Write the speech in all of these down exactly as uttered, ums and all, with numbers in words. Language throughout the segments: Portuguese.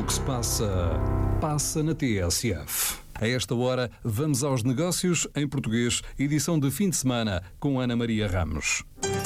o que se passa, passa na T S F. A esta hora, vamos aos negócios em português, edição de fim de semana, com Ana Maria Ramos.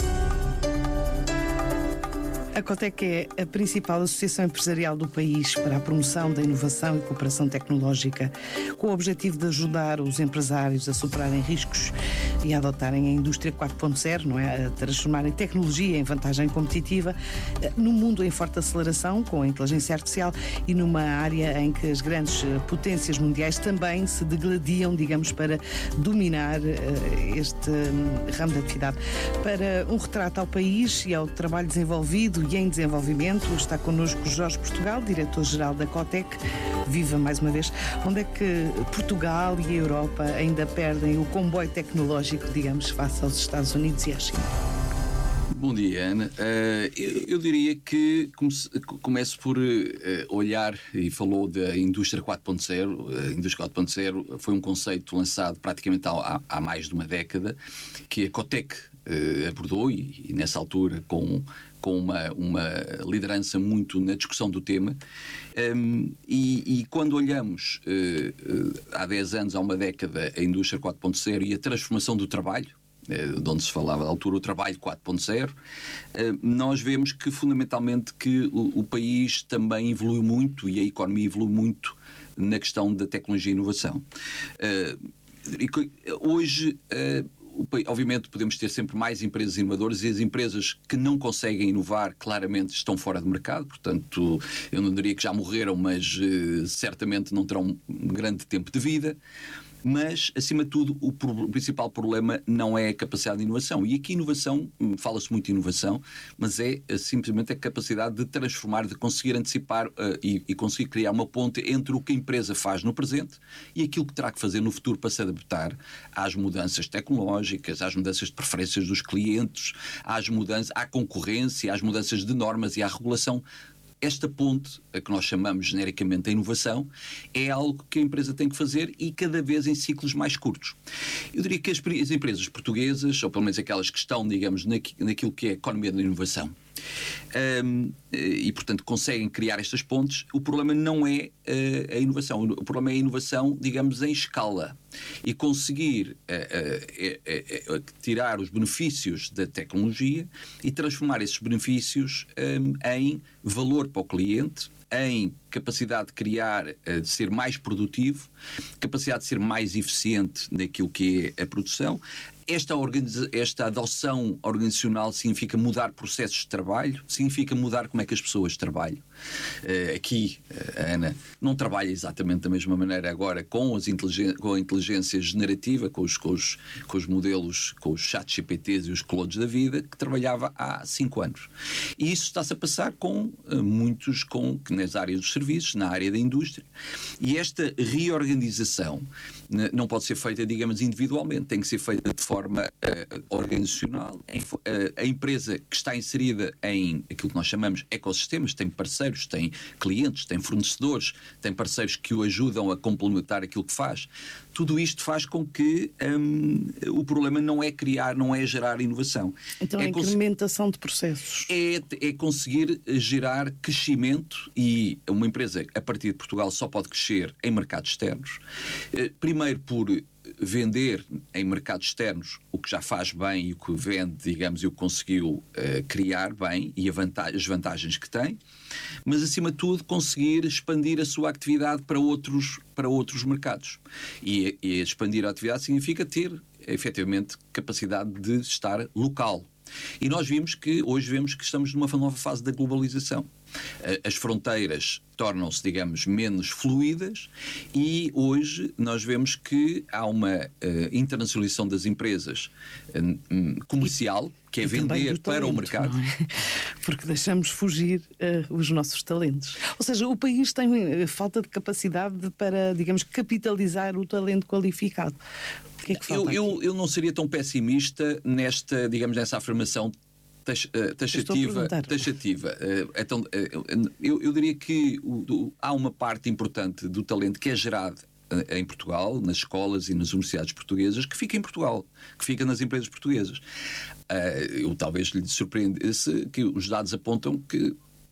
A Cotec é a principal associação empresarial do país para a promoção da inovação e cooperação tecnológica, com o objetivo de ajudar os empresários a superarem riscos e a adotarem a indústria quatro ponto zero, não é? A transformarem tecnologia em vantagem competitiva num mundo em forte aceleração, com a inteligência artificial e numa área em que as grandes potências mundiais também se degladiam, digamos, para dominar este ramo de atividade. Para um retrato ao país e ao trabalho desenvolvido e em desenvolvimento, está connosco Jorge Portugal, diretor-geral da Cotec. Viva mais uma vez. Onde é que Portugal e a Europa ainda perdem o comboio tecnológico, digamos, face aos Estados Unidos e à China? Bom dia, Ana. Uh, eu, eu diria que comece, começo por uh, olhar, e falou da indústria quatro ponto zero. A indústria quatro ponto zero foi um conceito lançado praticamente há, há mais de uma década, que a Cotec uh, abordou, e, e nessa altura com, com uma, uma liderança muito na discussão do tema. Um, e, e quando olhamos uh, uh, há dez anos, há uma década, a indústria quatro ponto zero e a transformação do trabalho, de onde se falava da altura o trabalho quatro ponto zero, nós vemos que fundamentalmente que o, o país também evoluiu muito e a economia evoluiu muito na questão da tecnologia e inovação. Hoje, obviamente, podemos ter sempre mais empresas inovadoras, e as empresas que não conseguem inovar claramente estão fora de mercado. Portanto, eu não diria que já morreram, mas certamente não terão um grande tempo de vida. Mas, acima de tudo, o, pro, o principal problema não é a capacidade de inovação. E aqui inovação, fala-se muito de inovação, mas é simplesmente a capacidade de transformar, de conseguir antecipar uh, e, e conseguir criar uma ponte entre o que a empresa faz no presente e aquilo que terá que fazer no futuro para se adaptar às mudanças tecnológicas, às mudanças de preferências dos clientes, às mudanças, à concorrência, às mudanças de normas e à regulação. Esta ponte, a que nós chamamos genericamente a inovação, é algo que a empresa tem que fazer, e cada vez em ciclos mais curtos. Eu diria que as, as empresas portuguesas, ou pelo menos aquelas que estão, digamos, naqu, naquilo que é a economia da inovação, um, e portanto conseguem criar estas pontes, o problema não é uh, a inovação, o problema é a inovação, digamos, em escala, e conseguir uh, uh, uh, uh, tirar os benefícios da tecnologia e transformar esses benefícios um, em valor para o cliente, em capacidade de criar, de ser mais produtivo, capacidade de ser mais eficiente naquilo que é a produção. Esta, organiza- esta adoção organizacional significa mudar processos de trabalho, significa mudar como é que as pessoas trabalham. Uh, aqui, uh, a Ana não trabalha exatamente da mesma maneira agora com, as inteligen- com a inteligência generativa, com os, com os, com os modelos, com os chat G P Ts e os clones da vida, que trabalhava há cinco anos. E isso está-se a passar com uh, muitos, com, nas áreas dos serviços, na área da indústria. E esta reorganização uh, não pode ser feita, digamos, individualmente, tem que ser feita de forma forma uh, organizacional. Em, uh, a empresa que está inserida em aquilo que nós chamamos ecossistemas, tem parceiros, tem clientes, tem fornecedores, tem parceiros que o ajudam a complementar aquilo que faz. Tudo isto faz com que um, o problema não é criar, não é gerar inovação. Então é a incrementação de processos. É, é conseguir gerar crescimento, e uma empresa a partir de Portugal só pode crescer em mercados externos. Uh, primeiro por vender em mercados externos o que já faz bem e o que vende, digamos, e o que conseguiu uh, criar bem e a vantagem, as vantagens que tem, mas acima de tudo conseguir expandir a sua atividade para outros, para outros mercados. E, e expandir a atividade significa ter, efetivamente, capacidade de estar local. E nós vimos que, hoje vemos que estamos numa nova fase da globalização. As fronteiras tornam-se, digamos, menos fluídas, e hoje nós vemos que há uma uh, internacionalização das empresas uh, um, comercial, que é e vender para talento, o mercado. É? Porque deixamos fugir uh, os nossos talentos. Ou seja, o país tem uh, falta de capacidade para, digamos, capitalizar o talento qualificado. O que é que falta eu, aqui? eu, eu não seria tão pessimista nesta, digamos, nessa afirmação taxativa. taxativa. Então, eu, eu diria que o, do, há uma parte importante do talento que é gerado em Portugal, nas escolas e nas universidades portuguesas, que fica em Portugal, que fica nas empresas portuguesas. Eu talvez lhe surpreendesse que os dados apontam que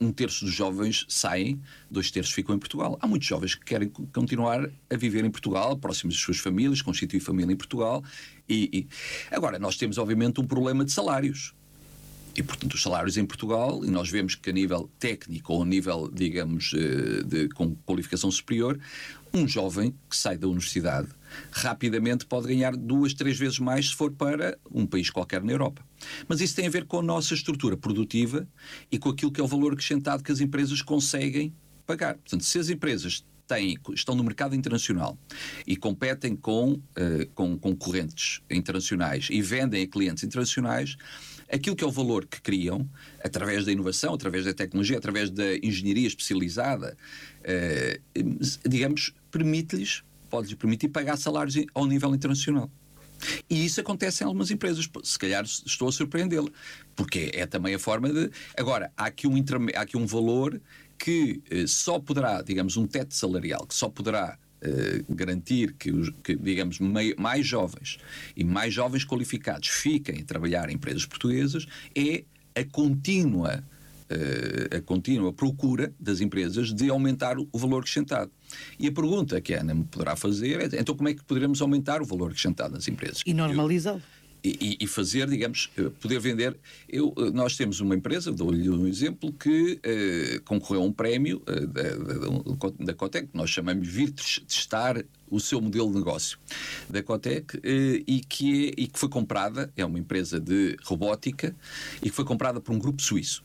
um terço dos jovens saem, dois terços ficam em Portugal. Há muitos jovens que querem continuar a viver em Portugal, próximos das suas famílias, constituir família em Portugal. E, e... Agora, nós temos obviamente um problema de salários. E, portanto, os salários em Portugal, e nós vemos que a nível técnico ou a nível, digamos, de, com qualificação superior, um jovem que sai da universidade rapidamente pode ganhar duas, três vezes mais se for para um país qualquer na Europa. Mas isso tem a ver com a nossa estrutura produtiva e com aquilo que é o valor acrescentado que as empresas conseguem pagar. Portanto, se as empresas têm, estão no mercado internacional e competem com, uh, com concorrentes internacionais e vendem a clientes internacionais, aquilo que é o valor que criam, através da inovação, através da tecnologia, através da engenharia especializada, eh, digamos, permite-lhes, pode-lhes permitir pagar salários ao nível internacional. E isso acontece em algumas empresas. Se calhar estou a surpreendê-la, porque é também a forma de... Agora, há aqui um, interme... há aqui um valor que eh, só poderá, digamos, um teto salarial, que só poderá Uh, garantir que, os, que digamos, mei, mais jovens e mais jovens qualificados fiquem a trabalhar em empresas portuguesas, é a contínua, uh, a contínua procura das empresas de aumentar o valor acrescentado. E a pergunta que a Ana me poderá fazer é, então como é que poderemos aumentar o valor acrescentado nas empresas? E normalizá-lo. E, e fazer, digamos, poder vender. Eu, nós temos uma empresa, dou-lhe um exemplo, que eh, concorreu a um prémio eh, da, da Cotec, que nós chamamos de vir testar o seu modelo de negócio da Cotec, eh, e, que é, e que foi comprada, é uma empresa de robótica, e que foi comprada por um grupo suíço.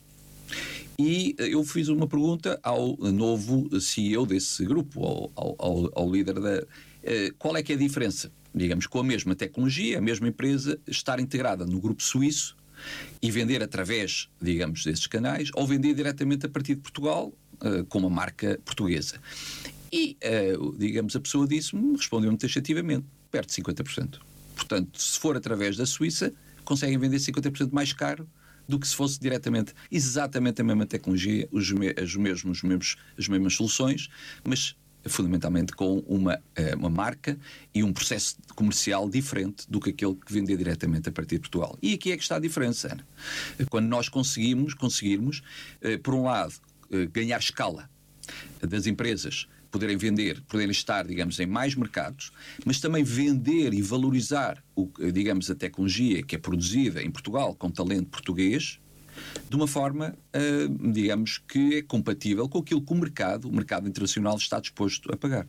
E eu fiz uma pergunta ao novo C E O desse grupo, ao, ao, ao líder da... Eh, qual é que é a diferença? Digamos, com a mesma tecnologia, a mesma empresa, estar integrada no grupo suíço e vender através, digamos, desses canais, ou vender diretamente a partir de Portugal, uh, com uma marca portuguesa. E, uh, digamos, a pessoa disse-me, respondeu-me taxativamente, perto de cinquenta por cento. Portanto, se for através da Suíça, conseguem vender cinquenta por cento mais caro do que se fosse diretamente, exatamente a mesma tecnologia, os, me- os mesmos, os mesmos, as mesmas soluções, mas fundamentalmente com uma, uma marca e um processo comercial diferente do que aquele que vender diretamente a partir de Portugal. E aqui é que está a diferença, Ana. Quando nós conseguimos, conseguirmos, por um lado, ganhar escala das empresas, poderem vender, poderem estar, digamos, em mais mercados, mas também vender e valorizar, o, digamos, a tecnologia que é produzida em Portugal com talento português, de uma forma, uh, digamos, que é compatível com aquilo que o mercado, o mercado internacional está disposto a pagar.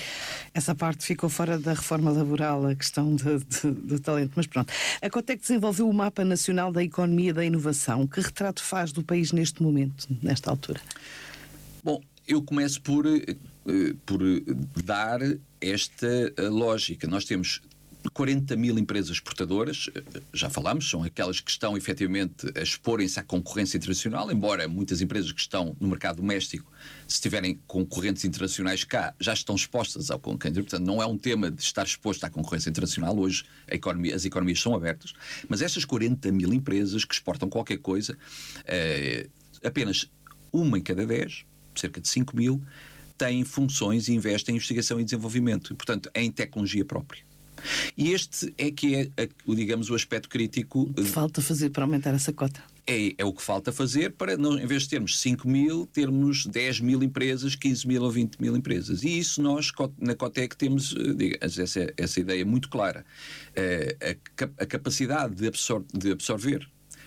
Essa parte ficou fora da reforma laboral, a questão de, de, do talento, mas pronto. A Cotec desenvolveu o Mapa Nacional da Economia e da Inovação. Que retrato faz do país neste momento, nesta altura? Bom, eu começo por, por dar esta lógica. Nós temos quarenta mil empresas exportadoras, já falámos, são aquelas que estão efetivamente a exporem-se à concorrência internacional, embora muitas empresas que estão no mercado doméstico, se tiverem concorrentes internacionais cá, já estão expostas ao concorrente. Portanto, não é um tema de estar exposto à concorrência internacional. Hoje a economia, as economias são abertas, mas estas quarenta mil empresas que exportam qualquer coisa, eh, apenas uma em cada dez, cerca de cinco mil, têm funções e investem em investigação e desenvolvimento, e, portanto, em tecnologia própria. E este é que é, digamos, o aspecto crítico. Falta fazer para aumentar essa cota. É, é o que falta fazer para, não, em vez de termos cinco mil, termos dez mil empresas, quinze mil ou vinte mil empresas. E isso nós, na Cotec, temos digamos, essa, essa ideia muito clara. A, a capacidade de, absor- de absorver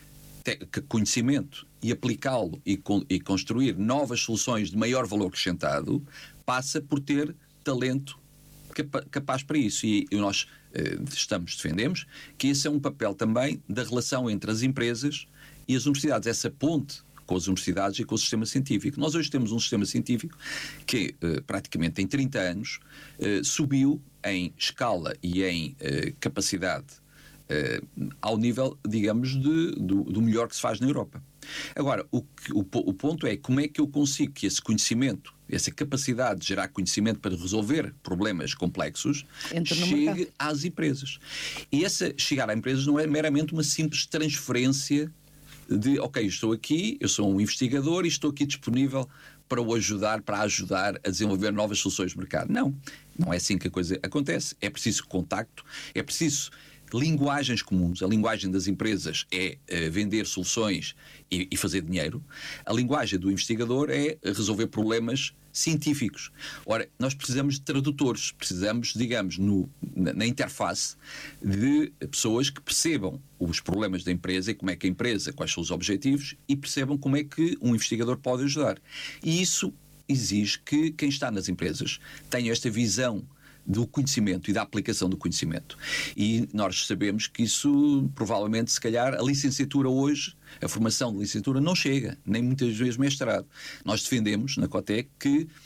conhecimento e aplicá-lo e, con- e construir novas soluções de maior valor acrescentado passa por ter talento capaz para isso. E nós eh, estamos, defendemos, que esse é um papel também da relação entre as empresas e as universidades, essa ponte com as universidades e com o sistema científico. Nós hoje temos um sistema científico que eh, praticamente em trinta anos eh, subiu em escala e em eh, capacidade eh, ao nível, digamos, de, do, do melhor que se faz na Europa. Agora, o, que, o, o ponto é como é que eu consigo que esse conhecimento, essa capacidade de gerar conhecimento para resolver problemas complexos, chegue às empresas. E essa chegar às empresas não é meramente uma simples transferência de, ok, estou aqui, eu sou um investigador e estou aqui disponível para o ajudar, para ajudar a desenvolver novas soluções de mercado. Não, não é assim que a coisa acontece. É preciso contacto, é preciso linguagens comuns. A linguagem das empresas é uh, vender soluções e, e fazer dinheiro. A linguagem do investigador é resolver problemas científicos. Ora, nós precisamos de tradutores, precisamos, digamos, no, na, na interface de pessoas que percebam os problemas da empresa e como é que a empresa, quais são os objetivos, e percebam como é que um investigador pode ajudar. E isso exige que quem está nas empresas tenha esta visão do conhecimento e da aplicação do conhecimento. E nós sabemos que isso, provavelmente, se calhar, a licenciatura hoje, a formação de licenciatura não chega, nem muitas vezes mestrado. Nós defendemos, na Cotec, que uh,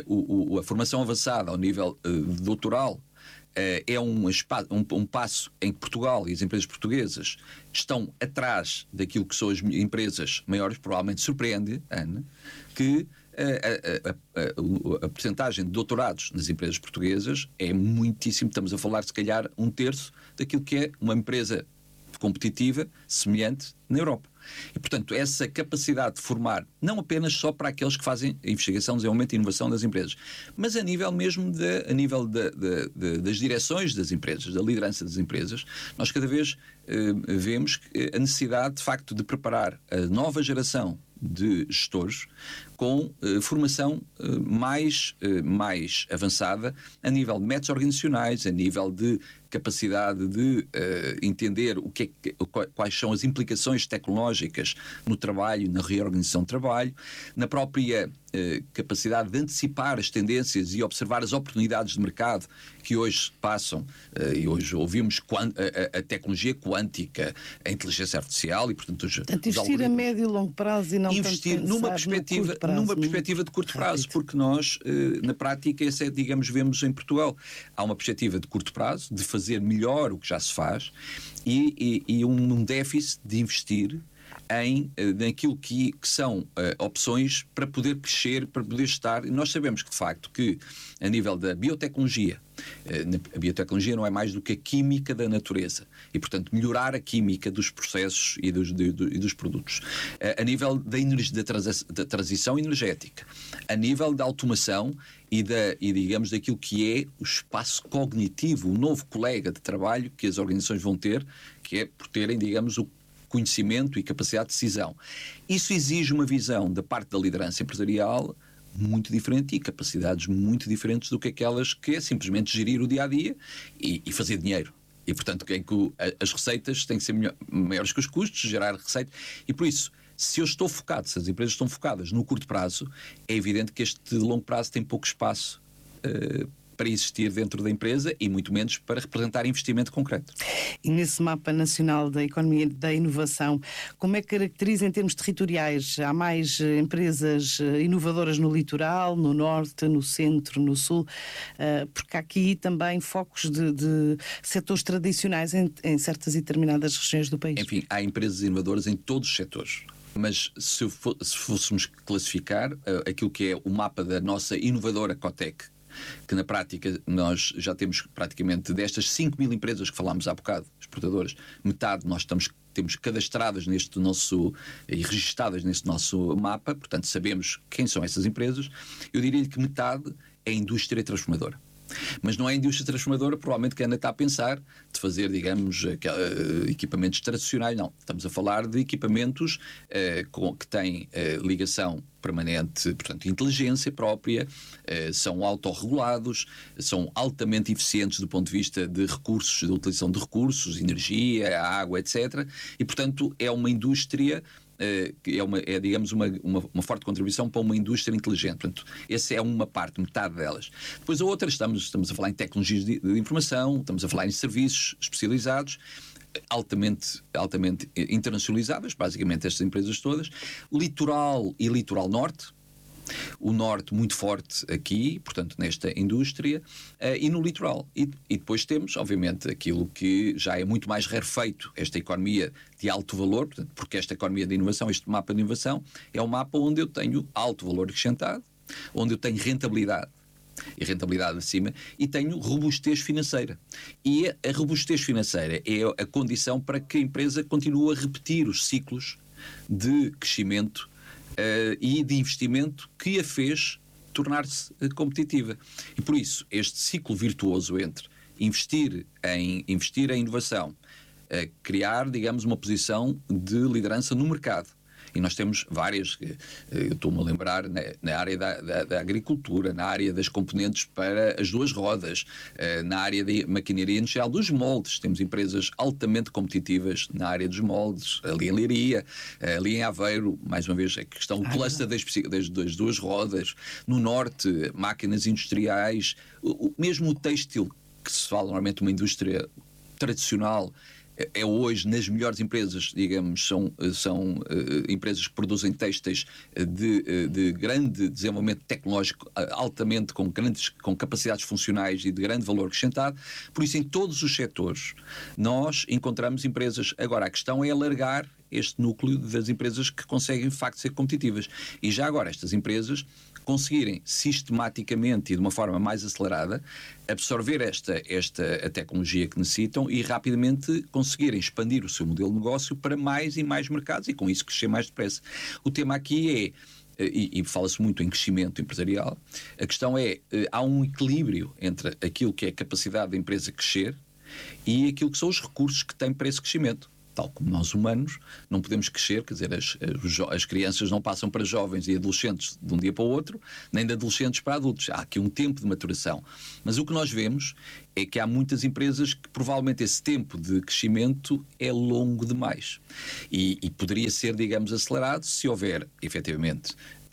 o, o, a formação avançada ao nível uh, doutoral uh, é um, um, um passo em que Portugal e as empresas portuguesas estão atrás daquilo que são as empresas maiores. Provavelmente surpreende, Ana, que A, a, a, a, a percentagem de doutorados nas empresas portuguesas é muitíssimo. Estamos a falar, se calhar, um terço daquilo que é uma empresa competitiva semelhante na Europa. E, portanto, essa capacidade de formar, não apenas só para aqueles que fazem a investigação, desenvolvimento e inovação das empresas, mas a nível mesmo de, a nível de, de, de, das direções das empresas, da liderança das empresas, nós cada vez eh, vemos a necessidade, de facto, de preparar a nova geração de gestores com eh, formação eh, mais, eh, mais avançada a nível de métodos organizacionais, a nível de capacidade de eh, entender o que é, quais são as implicações tecnológicas no trabalho, na reorganização do trabalho, na própria eh, capacidade de antecipar as tendências e observar as oportunidades de mercado que hoje passam, eh, e hoje ouvimos a, a, a tecnologia quântica, a inteligência artificial e, portanto, os, portanto, investir a médio e longo prazo e não investir numa perspectiva, prazo, numa perspectiva de curto prazo, rápido. Porque nós, eh, na prática, essa é, digamos, vemos em Portugal. Há uma perspectiva de curto prazo, de fazer melhor o que já se faz, e, e, e um déficit de investir em, naquilo que, que são uh, opções para poder crescer, para poder estar. E nós sabemos que, de facto, que a nível da biotecnologia, uh, a biotecnologia não é mais do que a química da natureza e, portanto, melhorar a química dos processos e dos, de, de, e dos produtos. Uh, a nível da, da, trans, da transição energética, a nível da automação e, da, e, digamos, daquilo que é o espaço cognitivo, o novo colega de trabalho que as organizações vão ter, que é por terem, digamos, o conhecimento e capacidade de decisão. Isso exige uma visão da parte da liderança empresarial muito diferente e capacidades muito diferentes do que aquelas que é simplesmente gerir o dia-a-dia e, e fazer dinheiro. E, portanto, em que as receitas têm que ser melhor, maiores que os custos, gerar receita. E, por isso, se eu estou focado, se as empresas estão focadas no curto prazo, é evidente que este longo prazo tem pouco espaço uh, para existir dentro da empresa e muito menos para representar investimento concreto. E nesse mapa nacional da economia e da inovação, como é que caracteriza em termos territoriais? Há mais empresas inovadoras no litoral, no norte, no centro, no sul? Porque há aqui também focos de, de setores tradicionais em, em certas e determinadas regiões do país. Enfim, há empresas inovadoras em todos os setores. Mas se, for, se fôssemos classificar uh, aquilo que é o mapa da nossa inovadora Cotec, que na prática nós já temos praticamente destas cinco mil empresas que falámos há bocado, exportadoras, metade nós estamos, temos cadastradas neste nosso e registadas neste nosso mapa, portanto sabemos quem são essas empresas. Eu diria-lhe que metade é indústria transformadora. Mas não é a indústria transformadora, provavelmente, que a Ana está a pensar de fazer, digamos, equipamentos tradicionais. Não, estamos a falar de equipamentos uh, com, que têm uh, ligação permanente, portanto, inteligência própria, uh, são autorregulados, são altamente eficientes do ponto de vista de recursos, de utilização de recursos, energia, água, etcétera. E, portanto, é uma indústria que é, uma, é digamos, uma, uma, uma forte contribuição para uma indústria inteligente. Portanto, essa é uma parte, metade delas. Depois a outra, estamos, estamos a falar em tecnologias de, de informação, estamos a falar em serviços especializados, altamente, altamente internacionalizadas, basicamente estas empresas todas. Litoral e litoral norte. O norte muito forte aqui, portanto, nesta indústria, uh, e no litoral. E, e depois temos, obviamente, aquilo que já é muito mais rarefeito, esta economia de alto valor, portanto, porque esta economia de inovação, este mapa de inovação, é um mapa onde eu tenho alto valor acrescentado, onde eu tenho rentabilidade, e rentabilidade acima, e tenho robustez financeira. E a robustez financeira é a condição para que a empresa continue a repetir os ciclos de crescimento Uh, e de investimento que a fez tornar-se uh, competitiva. E por isso, este ciclo virtuoso entre investir em, investir em inovação, uh, criar, digamos, uma posição de liderança no mercado. E nós temos várias, eu estou-me a lembrar, na, na área da, da, da agricultura, na área das componentes para as duas rodas, na área da maquinaria industrial, dos moldes. Temos empresas altamente competitivas na área dos moldes, ali em Leiria, ali em Aveiro, mais uma vez, a questão do cluster das, das, das duas rodas, no norte, máquinas industriais, o, mesmo o têxtil, que se fala normalmente uma indústria tradicional, é hoje nas melhores empresas, digamos, são, são uh, empresas que produzem têxteis de, de grande desenvolvimento tecnológico, altamente com, grandes, com capacidades funcionais e de grande valor acrescentado. Por isso, em todos os setores, nós encontramos empresas. Agora, a questão é alargar este núcleo das empresas que conseguem, de facto, ser competitivas. E já agora, estas empresas conseguirem sistematicamente e de uma forma mais acelerada absorver esta, esta a tecnologia que necessitam e rapidamente conseguirem expandir o seu modelo de negócio para mais e mais mercados e com isso crescer mais depressa. O tema aqui é, e, e fala-se muito em crescimento empresarial, a questão é, há um equilíbrio entre aquilo que é a capacidade da empresa crescer e aquilo que são os recursos que tem para esse crescimento. Tal como nós humanos, não podemos crescer, quer dizer, as, as, as crianças não passam para jovens e adolescentes de um dia para o outro, nem de adolescentes para adultos. Há aqui um tempo de maturação. Mas o que nós vemos é que há muitas empresas que provavelmente esse tempo de crescimento é longo demais. E, e poderia ser, digamos, acelerado se houver, efetivamente,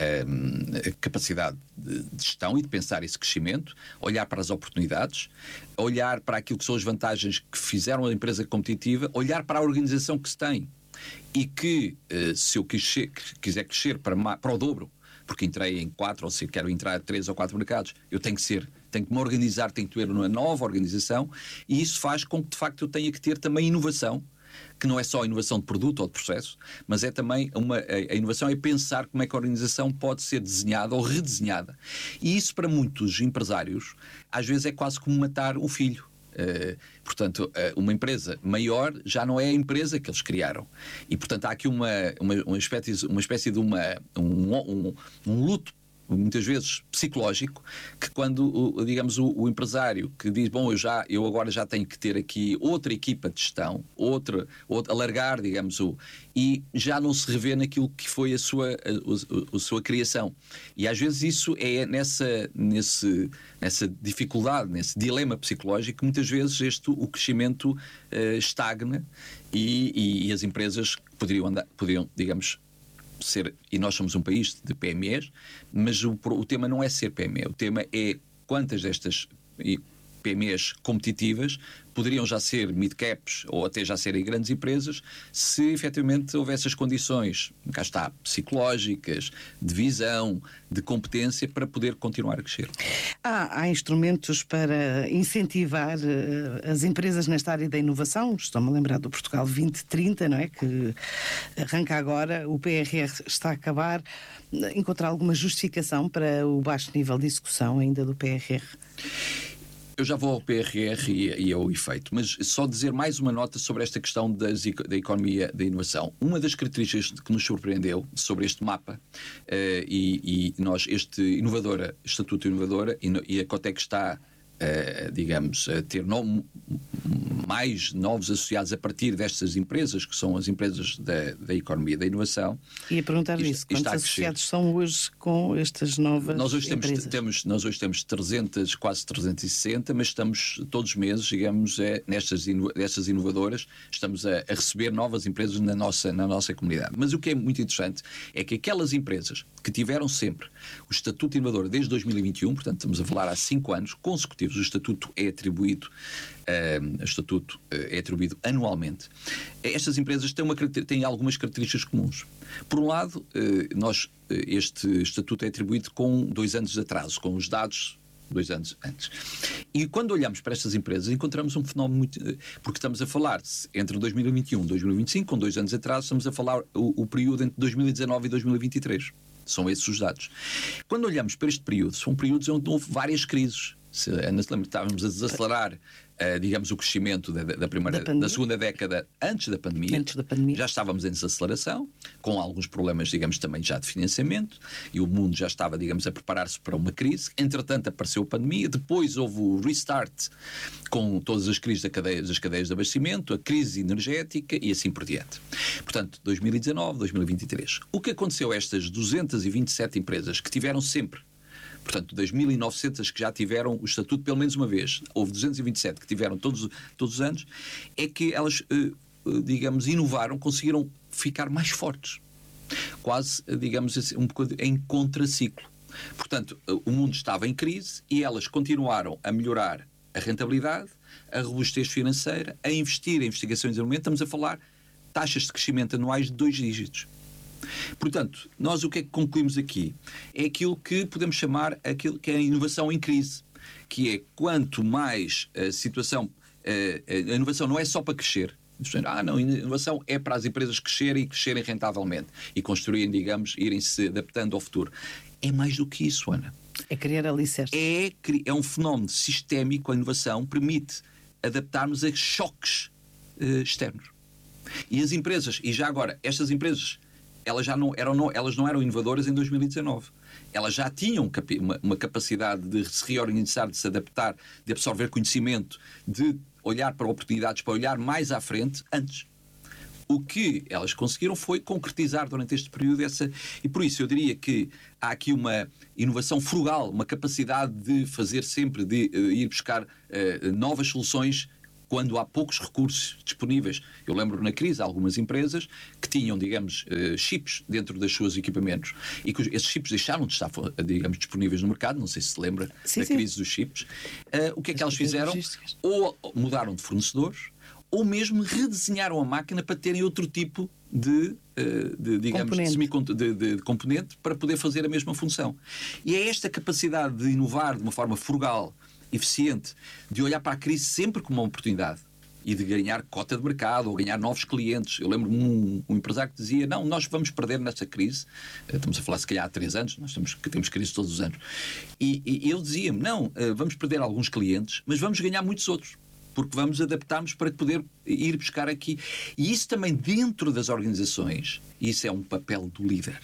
a capacidade de gestão e de pensar esse crescimento, olhar para as oportunidades, olhar para aquilo que são as vantagens que fizeram a empresa competitiva, olhar para a organização que se tem e que, se eu quiser crescer para, para o dobro, porque entrei em quatro ou se quero entrar em três ou quatro mercados, eu tenho que ser, tenho que me organizar, tenho que ter uma nova organização e isso faz com que de facto eu tenha que ter também inovação, que não é só a inovação de produto ou de processo, mas é também uma, a, a inovação é pensar como é que a organização pode ser desenhada ou redesenhada. E isso para muitos empresários às vezes é quase como matar o filho. Uh, portanto, uh, uma empresa maior já não é a empresa que eles criaram. E portanto há aqui uma, uma, uma, espécie, uma espécie de uma, um, um, um luto muitas vezes psicológico, que quando, digamos, o, o empresário que diz, bom, eu, já, eu agora já tenho que ter aqui outra equipa de gestão, outra, outra alargar, digamos, o, e já não se revê naquilo que foi a sua, a, a, a sua criação. E às vezes isso é nessa, nesse, nessa dificuldade, nesse dilema psicológico, que muitas vezes este, o crescimento uh, estagna e, e, e as empresas poderiam, andar, poderiam, digamos, ser, e nós somos um país de P M Es, mas o, o tema não é ser P M E, o tema é quantas destas P M Es competitivas poderiam já ser mid-caps ou até já serem grandes empresas se efetivamente houvesse as condições, cá está, psicológicas, de visão, de competência para poder continuar a crescer. Há, há instrumentos para incentivar uh, as empresas nesta área da inovação. Estou-me a lembrar do Portugal vinte trinta, não é? Que arranca agora, o P R R está a acabar. Encontrar alguma justificação para o baixo nível de execução ainda do P R R? Eu já vou ao P R R e, e ao efeito, mas só dizer mais uma nota sobre esta questão das, da economia da inovação. Uma das características que nos surpreendeu sobre este mapa, uh, e, e nós, este inovadora, Estatuto Inovadora, e, e a Cotec está, uh, digamos, a ter no, mais novos associados a partir destas empresas, que são as empresas da, da economia da inovação. E a perguntar isso, quantos associados são hoje com estas novas nós hoje empresas? Temos, temos, nós hoje temos trezentas, quase trezentos e sessenta, mas estamos todos os meses, digamos, é, nestas, nestas inovadoras, estamos a, a receber novas empresas na nossa, na nossa comunidade. Mas o que é muito interessante é que aquelas empresas que tiveram sempre o Estatuto Inovador desde dois mil e vinte e um, portanto estamos a falar há cinco anos consecutivos, o Estatuto é atribuído Uh, o estatuto uh, é atribuído anualmente. Estas empresas têm, uma, têm algumas características comuns. Por um lado, uh, nós, uh, este estatuto é atribuído com dois anos de atraso, com os dados dois anos antes. E quando olhamos para estas empresas, encontramos um fenómeno muito... Uh, porque estamos a falar entre dois mil e vinte e um e dois mil e vinte e cinco, com dois anos de atraso, estamos a falar o, o período entre dois mil e dezanove e dois mil e vinte e três. São esses os dados. Quando olhamos para este período, são períodos onde houve várias crises. Se, estávamos a desacelerar, uh, digamos, o crescimento da, da, primeira, da, da segunda década antes da pandemia. Antes da pandemia. Já estávamos em desaceleração, com alguns problemas, digamos, também já de financiamento, e o mundo já estava, digamos, a preparar-se para uma crise. Entretanto, apareceu a pandemia, depois houve o restart com todas as crises da cadeia, das cadeias de abastecimento, a crise energética e assim por diante. Portanto, dois mil e dezanove, dois mil e vinte e três. O que aconteceu a estas duzentas e vinte e sete empresas que tiveram sempre, portanto, das mil e novecentas que já tiveram o estatuto pelo menos uma vez, houve duzentas e vinte e sete que tiveram todos, todos os anos, é que elas, digamos, inovaram, conseguiram ficar mais fortes. Quase, digamos, um bocado em contraciclo. Portanto, o mundo estava em crise e elas continuaram a melhorar a rentabilidade, a robustez financeira, a investir em investigação e desenvolvimento. Estamos a falar taxas de crescimento anuais de dois dígitos. Portanto, nós o que é que concluímos aqui? É aquilo que podemos chamar aquilo que é a inovação em crise, que é quanto mais a situação, a, a inovação não é só para crescer. Ah, não, a inovação é para as empresas crescerem e crescerem rentavelmente e construírem, digamos, irem-se adaptando ao futuro. É mais do que isso, Ana. É criar alicerces. É, é um fenómeno sistémico, a inovação permite adaptarmos a choques uh, externos. E as empresas, e já agora, estas empresas, elas, já não eram, não, elas não eram inovadoras em dois mil e dezanove. Elas já tinham capi- uma, uma capacidade de se reorganizar, de se adaptar, de absorver conhecimento, de olhar para oportunidades, para olhar mais à frente, antes. O que elas conseguiram foi concretizar durante este período essa... E por isso eu diria que há aqui uma inovação frugal, uma capacidade de fazer sempre, de uh, ir buscar uh, novas soluções quando há poucos recursos disponíveis. Eu lembro na crise algumas empresas que tinham, digamos, uh, chips dentro dos seus equipamentos e que esses chips deixaram de estar, digamos, disponíveis no mercado. Não sei se se lembra sim, da sim. crise dos chips. Uh, o que é que elas fizeram? Ou mudaram de fornecedores, ou mesmo redesenharam a máquina para terem outro tipo de, de digamos, componente. De, de, de componente para poder fazer a mesma função. E é esta capacidade de inovar de uma forma frugal, eficiente, de olhar para a crise sempre como uma oportunidade e de ganhar cota de mercado ou ganhar novos clientes. Eu lembro-me um, um empresário que dizia, não, nós vamos perder nesta crise, estamos a falar se calhar há três anos, nós temos, temos crise todos os anos, e, e ele dizia-me, não, vamos perder alguns clientes, mas vamos ganhar muitos outros, porque vamos adaptar-nos para poder ir buscar aqui. E isso também dentro das organizações, isso é um papel do líder.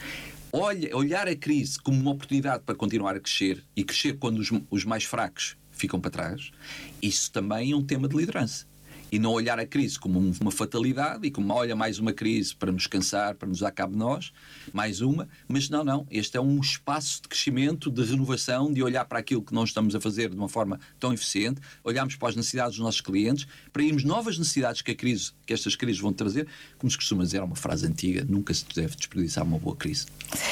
Olha, olhar a crise como uma oportunidade para continuar a crescer e crescer quando os, os mais fracos ficam para trás, isso também é um tema de liderança. E não olhar a crise como uma fatalidade e como, olha, mais uma crise para nos cansar, para nos dar cabo de nós, mais uma, mas não, não, este é um espaço de crescimento, de renovação, de olhar para aquilo que nós estamos a fazer de uma forma tão eficiente, olharmos para as necessidades dos nossos clientes, para irmos novas necessidades que a crise, que estas crises vão trazer, como se costuma dizer, é uma frase antiga, nunca se deve desperdiçar uma boa crise.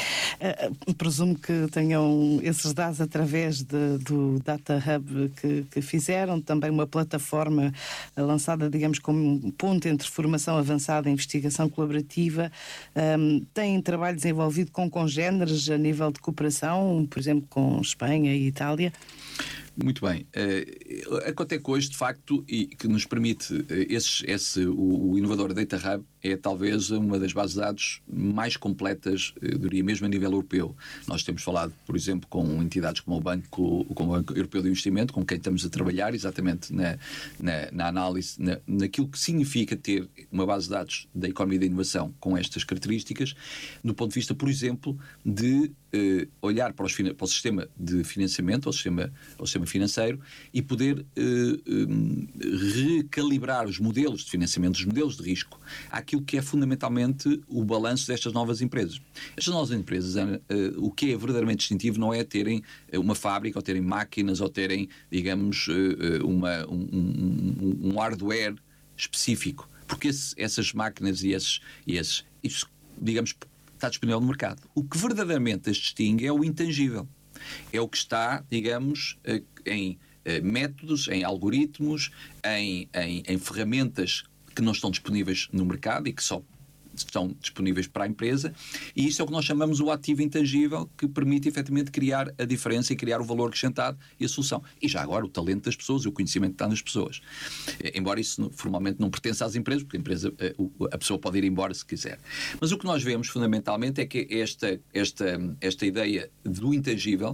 Uh, presumo que tenham esses dados através de, do Data Hub que, que fizeram, também uma plataforma lançada, digamos, como um ponto entre formação avançada e investigação colaborativa. Um, têm trabalho desenvolvido com congéneres a nível de cooperação, por exemplo, com Espanha e Itália? Muito bem. Uh, a Cotec hoje, de facto, e que nos permite, uh, esse, esse, o, o inovador Data Hub é talvez uma das bases de dados mais completas, eu diria mesmo a nível europeu. Nós temos falado, por exemplo, com entidades como o Banco, como o Banco Europeu de Investimento, com quem estamos a trabalhar exatamente na, na, na análise, na, naquilo que significa ter uma base de dados da economia da inovação com estas características, do ponto de vista, por exemplo, de uh, olhar para, os, para o sistema de financiamento, ao sistema, ao sistema financeiro, e poder uh, um, recalibrar os modelos de financiamento, os modelos de risco, àquilo que é fundamentalmente o balanço destas novas empresas. Estas novas empresas, uh, o que é verdadeiramente distintivo não é terem uma fábrica, ou terem máquinas, ou terem, digamos, uh, uma, um, um, um hardware específico, porque esse, essas máquinas e esses, e esses isso, digamos, está disponível no mercado. O que verdadeiramente as distingue é o intangível. É o que está, digamos, em métodos, em algoritmos, em, em, em ferramentas que não estão disponíveis no mercado e que só estão disponíveis para a empresa, e isso é o que nós chamamos o ativo intangível, que permite efetivamente criar a diferença e criar o valor acrescentado e a solução. E já agora o talento das pessoas e o conhecimento que está nas pessoas. Embora isso formalmente não pertença às empresas, porque a, empresa, a pessoa pode ir embora se quiser. Mas o que nós vemos fundamentalmente é que esta, esta, esta ideia do intangível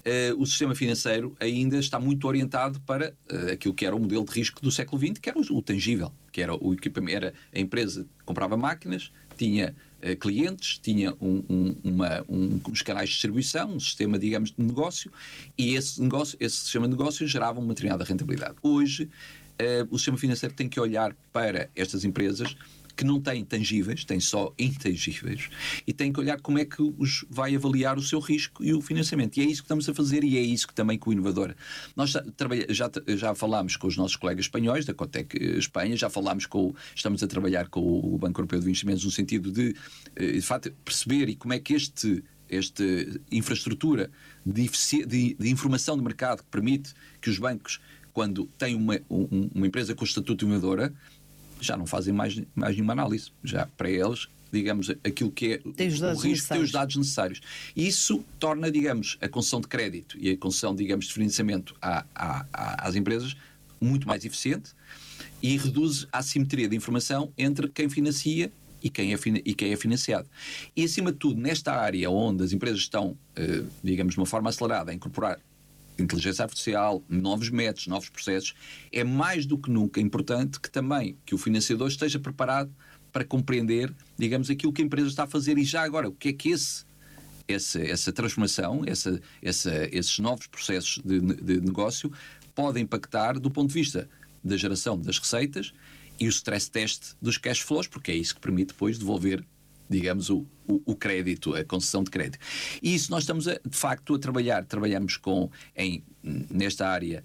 uh, o sistema financeiro ainda está muito orientado para uh, aquilo que era o modelo de risco do século vinte, que era o, o tangível, que era o equipamento, era a empresa que comprava máquinas, tinha uh, clientes, tinha um, um, uma, um, uns canais de distribuição, um sistema, digamos, de negócio, e esse, negócio, esse sistema de negócio gerava uma determinada rentabilidade. Hoje, uh, o sistema financeiro tem que olhar para estas empresas que não têm tangíveis, têm só intangíveis, e tem que olhar como é que os vai avaliar o seu risco e o financiamento. E é isso que estamos a fazer, e é isso que também com o Inovadora. Nós já, já, já falámos com os nossos colegas espanhóis, da Cotec Espanha, já falámos com, estamos a trabalhar com o Banco Europeu de Investimentos no sentido de, de facto, perceber e como é que este esta infraestrutura de, de, de informação de mercado que permite que os bancos, quando têm uma, um, uma empresa com estatuto inovadora, já não fazem mais, mais nenhuma análise. Já para eles, digamos, aquilo que é tem os dados o risco, tem os dados necessários. E isso torna, digamos, a concessão de crédito e a concessão, digamos, de financiamento à, à, à, às empresas muito mais eficiente e reduz a assimetria de informação entre quem financia e quem é, e quem é financiado. E, acima de tudo, nesta área onde as empresas estão, eh, digamos, de uma forma acelerada a incorporar inteligência artificial, novos métodos, novos processos, é mais do que nunca importante que também que o financiador esteja preparado para compreender, digamos, aquilo que a empresa está a fazer e já agora, o que é que esse, essa, essa transformação, essa, essa, esses novos processos de, de negócio podem impactar do ponto de vista da geração das receitas e o stress test dos cash flows, porque é isso que permite depois devolver, digamos, o, o, o crédito, a concessão de crédito. E isso nós estamos, a, de facto, a trabalhar. Trabalhamos com, em, nesta área,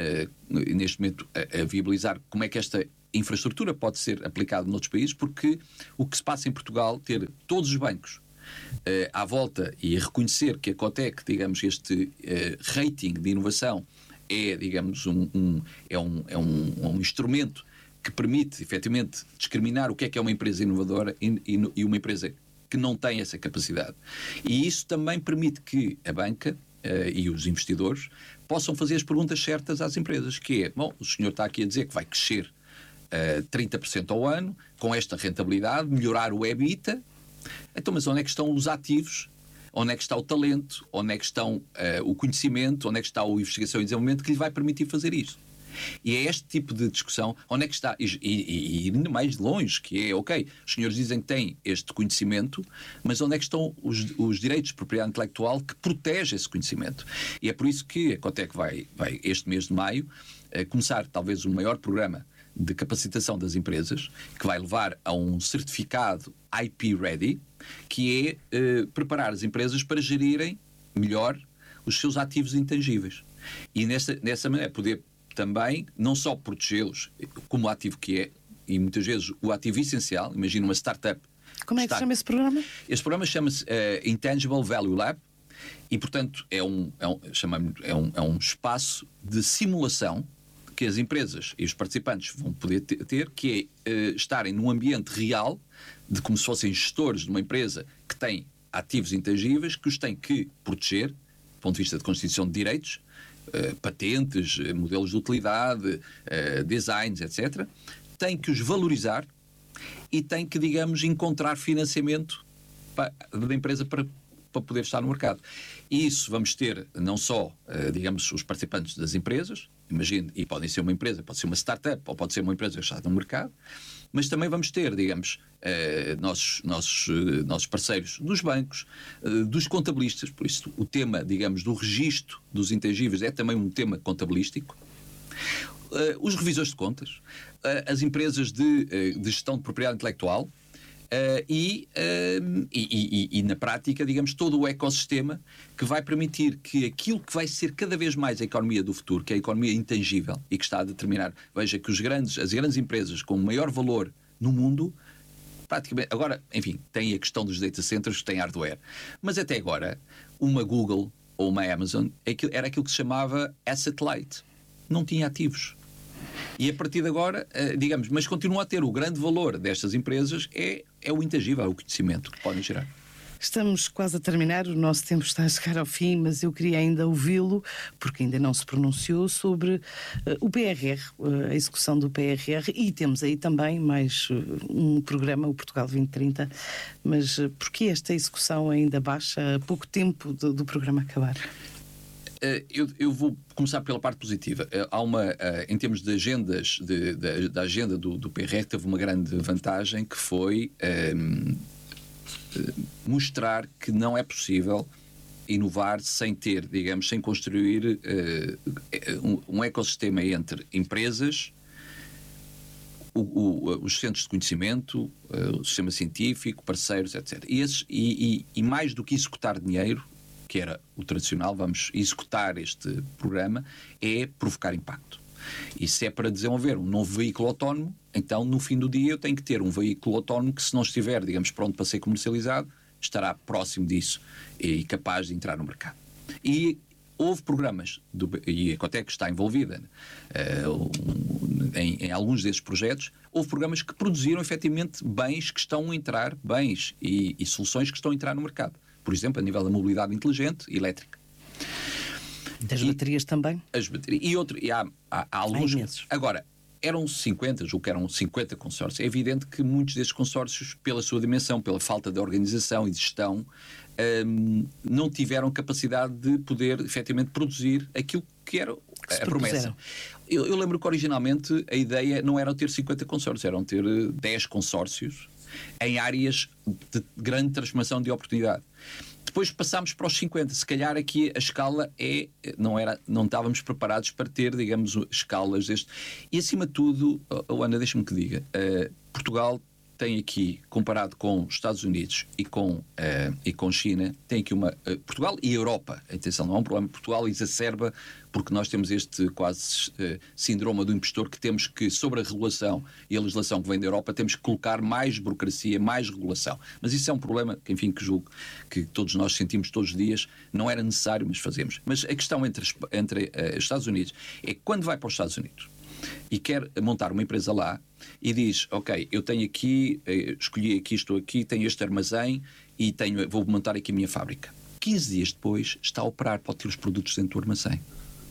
a, a, neste momento, a, a viabilizar como é que esta infraestrutura pode ser aplicada noutros países, porque o que se passa em Portugal, ter todos os bancos uh, à volta e reconhecer que a Cotec, digamos, este uh, rating de inovação é, digamos, um, um, é, um, é um, um instrumento que permite, efetivamente, discriminar o que é que é uma empresa inovadora e, e, e uma empresa que não tem essa capacidade. E isso também permite que a banca uh, e os investidores possam fazer as perguntas certas às empresas, que é, bom, o senhor está aqui a dizer que vai crescer uh, trinta por cento ao ano, com esta rentabilidade, melhorar o EBITDA, então, mas onde é que estão os ativos? Onde é que está o talento? Onde é que estão uh, o conhecimento? Onde é que está a investigação e desenvolvimento que lhe vai permitir fazer isso? E é este tipo de discussão, onde é que está, e, e, e indo mais longe, que é, ok, os senhores dizem que têm este conhecimento, mas onde é que estão os, os direitos de propriedade intelectual que protegem esse conhecimento? E é por isso que a Cotec vai, vai este mês de maio, a começar talvez o maior programa de capacitação das empresas, que vai levar a um certificado I P Ready, que é eh, preparar as empresas para gerirem melhor os seus ativos intangíveis. E nessa, nessa maneira poder também, não só protegê-los como ativo que é, e muitas vezes o ativo essencial, imagina uma startup. Como é que se chama esse programa? Esse programa chama-se uh, Intangible Value Lab e, portanto, é um, é, um, chamamos, é, um, é um espaço de simulação que as empresas e os participantes vão poder ter, que é uh, estarem num ambiente real, de como se fossem gestores de uma empresa que tem ativos intangíveis, que os tem que proteger, do ponto de vista de constituição de direitos, Uh, patentes, uh, modelos de utilidade, uh, designs, etcétera, tem que os valorizar e tem que, digamos, encontrar financiamento pa, da empresa para, para poder estar no mercado. E isso vamos ter não só, uh, digamos, os participantes das empresas, imagine, e podem ser uma empresa, pode ser uma startup, ou pode ser uma empresa que está no mercado, mas também vamos ter, digamos, uh, nossos, nossos, uh, nossos parceiros dos bancos, uh, dos contabilistas, por isso o tema, digamos, do registro dos intangíveis é também um tema contabilístico, uh, os revisores de contas, uh, as empresas de, uh, de gestão de propriedade intelectual, Uh, e, uh, e, e, e na prática, digamos, todo o ecossistema que vai permitir que aquilo que vai ser cada vez mais a economia do futuro, que é a economia intangível e que está a determinar, veja que os grandes, as grandes empresas com maior valor no mundo, praticamente, agora, enfim, tem a questão dos data centers que têm hardware, mas até agora uma Google ou uma Amazon era aquilo que se chamava asset light, não tinha ativos. E a partir de agora, digamos, mas continua a ter o grande valor destas empresas é, é o intangível, é o conhecimento que podem gerar. Estamos quase a terminar, o nosso tempo está a chegar ao fim, mas eu queria ainda ouvi-lo, porque ainda não se pronunciou, sobre uh, o P R R, uh, a execução do P R R, e temos aí também mais uh, um programa, o Portugal vinte trinta, mas uh, porquê esta execução ainda baixa a pouco tempo do, do programa acabar? Eu, eu vou começar pela parte positiva. Há uma, em termos de agendas, de, de, da agenda do, do P R R, teve uma grande vantagem, que foi um, mostrar que não é possível inovar sem ter, digamos, sem construir uh, um, um ecossistema entre empresas, o, o, os centros de conhecimento, uh, o sistema científico, parceiros, etcétera. E, esses, e, e, e mais do que executar dinheiro, que era o tradicional, vamos executar este programa, é provocar impacto. E se é para desenvolver um novo veículo autónomo, então no fim do dia eu tenho que ter um veículo autónomo que, se não estiver, digamos, pronto para ser comercializado, estará próximo disso e capaz de entrar no mercado. E houve programas, do, e a Ecotec está envolvida uh, em, em alguns desses projetos, houve programas que produziram efetivamente bens que estão a entrar, bens e, e soluções que estão a entrar no mercado. Por exemplo, a nível da mobilidade inteligente e elétrica. Das e, baterias também? As baterias. E, outro, e há, há, há alguns... Há agora, eram cinquenta, julgo que eram cinquenta consórcios. É evidente que muitos desses consórcios, pela sua dimensão, pela falta de organização e de gestão, hum, não tiveram capacidade de poder, efetivamente, produzir aquilo que era que a promessa. Eu, eu lembro que, originalmente, a ideia não era ter cinquenta consórcios, eram ter dez consórcios em áreas de grande transformação de oportunidade. Depois passámos para os cinquenta. Se calhar aqui a escala é, não, era, não estávamos preparados para ter, digamos, escalas deste. E acima de tudo, oh, Ana, deixa-me que diga, uh, Portugal tem aqui, comparado com os Estados Unidos e com, uh, e com China, tem aqui uma... Uh, Portugal e Europa, atenção, não é um problema. Portugal exacerba porque nós temos este quase uh, síndrome do impostor, que temos que, sobre a regulação e a legislação que vem da Europa, temos que colocar mais burocracia, mais regulação. Mas isso é um problema que, enfim, que julgo que todos nós sentimos todos os dias, não era necessário, mas fazemos. Mas a questão entre, entre uh, os Estados Unidos é que, quando vai para os Estados Unidos e quer montar uma empresa lá e diz, ok, eu tenho aqui, escolhi aqui, estou aqui, tenho este armazém e tenho, vou montar aqui a minha fábrica. quinze dias depois está a operar, pode ter os produtos dentro do armazém.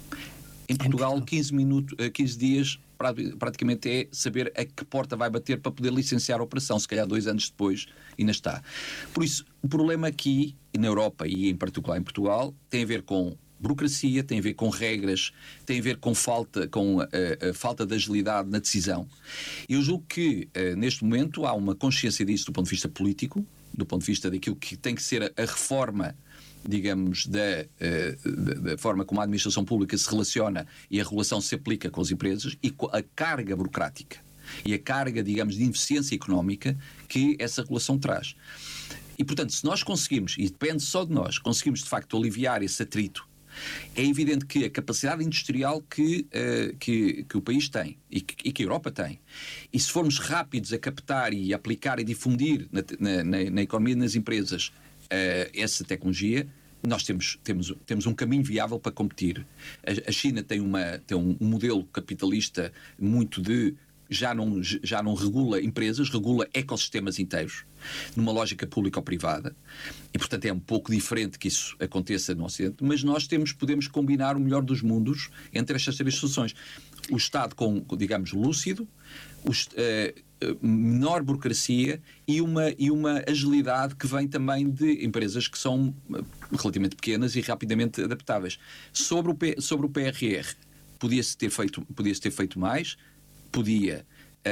Em Portugal, quinze, minutos, quinze dias praticamente é saber a que porta vai bater para poder licenciar a operação. Se calhar dois anos depois ainda está. Por isso, o problema aqui, na Europa e em particular em Portugal, tem a ver com burocracia, tem a ver com regras, tem a ver com falta, com a, a falta de agilidade na decisão. Eu julgo que, uh, neste momento, há uma consciência disso do ponto de vista político, do ponto de vista daquilo que tem que ser a, a reforma, digamos, da, uh, da, da forma como a administração pública se relaciona e a regulação se aplica com as empresas, e com a carga burocrática e a carga, digamos, de ineficiência económica que essa regulação traz. E, portanto, se nós conseguimos, e depende só de nós, conseguimos, de facto, aliviar esse atrito, é evidente que a capacidade industrial que, uh, que, que o país tem e que, e que a Europa tem, e se formos rápidos a captar e aplicar e difundir na, na, na economia e nas empresas uh, essa tecnologia, nós temos, temos, temos um caminho viável para competir. A, a China tem, uma, tem um, um modelo capitalista muito de... Já não, já não regula empresas, regula ecossistemas inteiros, numa lógica pública ou privada. E, portanto, é um pouco diferente que isso aconteça no Ocidente, mas nós temos, podemos combinar o melhor dos mundos entre estas três soluções. O Estado, com, digamos, lúcido, o, uh, menor burocracia e uma, e uma agilidade que vem também de empresas que são relativamente pequenas e rapidamente adaptáveis. Sobre o, P, sobre o P R R, podia-se ter feito, podia-se ter feito mais. Podia,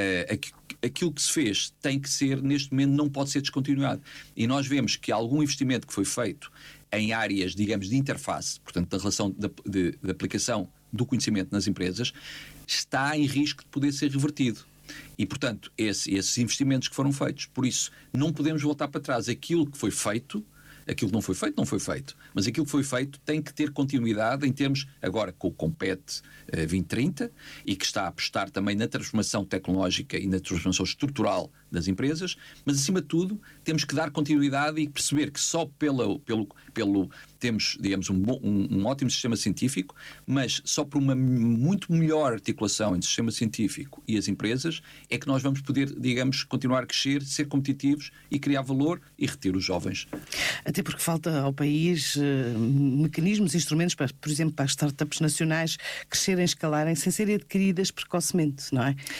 uh, aquilo que se fez tem que ser, neste momento, não pode ser descontinuado. E nós vemos que algum investimento que foi feito em áreas, digamos, de interface, portanto, da relação de, de, de aplicação do conhecimento nas empresas, está em risco de poder ser revertido. E, portanto, esse, esses investimentos que foram feitos, por isso, não podemos voltar para trás. Aquilo que foi feito, aquilo que não foi feito, não foi feito. Mas aquilo que foi feito tem que ter continuidade em termos, agora com o Compete uh, vinte trinta, e que está a apostar também na transformação tecnológica e na transformação estrutural das empresas, mas acima de tudo temos que dar continuidade e perceber que só pela, pelo, pelo temos, digamos, um, bom, um, um ótimo sistema científico, mas só por uma muito melhor articulação entre o sistema científico e as empresas é que nós vamos poder, digamos, continuar a crescer, ser competitivos e criar valor e reter os jovens. Até porque falta ao país uh, mecanismos, instrumentos, para, por exemplo, para as startups nacionais crescerem, escalarem, sem serem adquiridas precocemente, não é?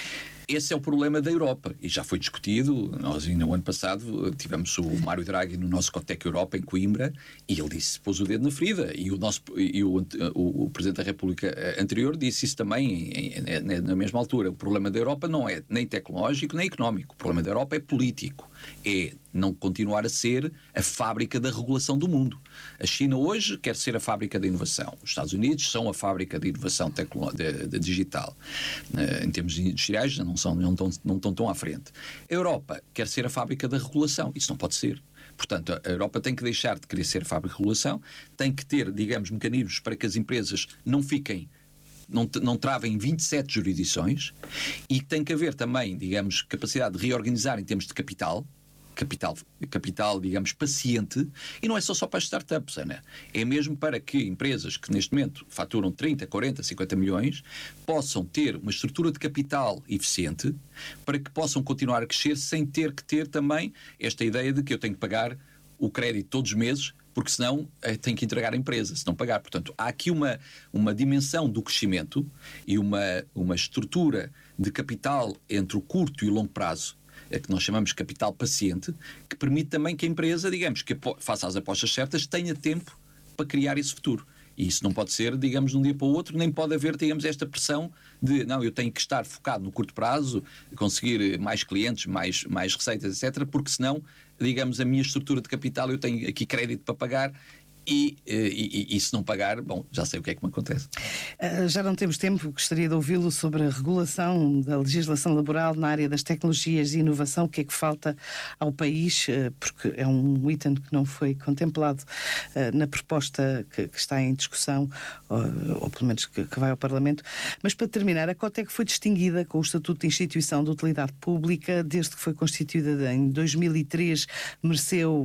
esse é o problema da Europa e já foi discutido. Nós, no ano passado, tivemos o Mário Draghi no nosso Cotec Europa em Coimbra e ele disse, pôs o dedo na ferida, e o, nosso, e o, o, o Presidente da República anterior disse isso também em, em, na mesma altura. O problema da Europa não é nem tecnológico nem económico, o problema da Europa é político, é não continuar a ser a fábrica da regulação do mundo. A China hoje quer ser a fábrica da inovação, os Estados Unidos são a fábrica de inovação de, de digital, uh, em termos industriais não, são, não, estão, não estão tão à frente. A Europa quer ser a fábrica da regulação, isso não pode ser. Portanto, a Europa tem que deixar de querer ser a fábrica de regulação, tem que ter, digamos, mecanismos para que as empresas não fiquem, não, não travem vinte e sete jurisdições, e tem que haver também, digamos, capacidade de reorganizar em termos de capital, capital, capital, digamos, paciente, e não é só, só para as startups, Ana. É mesmo para que empresas que neste momento faturam trinta, quarenta, cinquenta milhões possam ter uma estrutura de capital eficiente para que possam continuar a crescer sem ter que ter também esta ideia de que eu tenho que pagar o crédito todos os meses, porque senão tenho que entregar a empresa, se não pagar. Portanto, há aqui uma, uma dimensão do crescimento e uma, uma estrutura de capital entre o curto e o longo prazo, é que nós chamamos de capital paciente, que permite também que a empresa, digamos, que faça as apostas certas, tenha tempo para criar esse futuro. E isso não pode ser, digamos, de um dia para o outro, nem pode haver, digamos, esta pressão de, não, eu tenho que estar focado no curto prazo, conseguir mais clientes, mais, mais receitas, etcétera, porque senão, digamos, a minha estrutura de capital, eu tenho aqui crédito para pagar, E, e, e se não pagar, bom, já sei o que é que me acontece. Uh, já não temos tempo, gostaria de ouvi-lo sobre a regulação da legislação laboral na área das tecnologias e inovação, o que é que falta ao país, uh, porque é um item que não foi contemplado uh, na proposta que, que está em discussão, ou, ou pelo menos que, que vai ao Parlamento. Mas para terminar, a Cotec foi distinguida com o Estatuto de Instituição de Utilidade Pública, desde que foi constituída em dois mil e três, mereceu